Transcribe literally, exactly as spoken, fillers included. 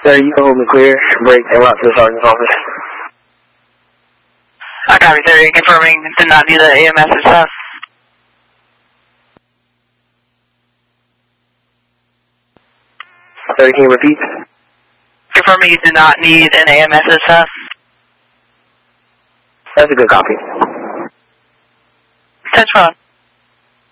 Sir, you can hold me clear. Break and route to the sergeant's office. I copy, sir. Confirming did not need the A M S itself. Sir, can you repeat? Confirming you did not need an A M S itself. That's a good copy. Touch phone.